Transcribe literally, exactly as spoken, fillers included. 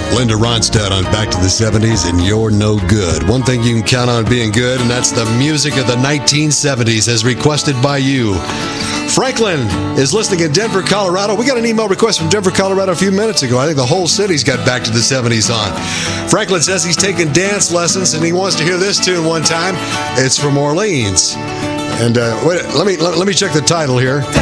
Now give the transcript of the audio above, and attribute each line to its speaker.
Speaker 1: Linda Ronstadt on Back to the seventies, and You're No Good. One thing you can count on being good, and that's the music of the nineteen seventies as requested by you. Franklin is listening in Denver, Colorado. We got an email request from Denver, Colorado a few minutes ago. I think the whole city's got Back to the seventies on. Franklin says he's taking dance lessons and he wants to hear this tune one time. It's from Orleans. And uh, wait, let me let, let me check the title here.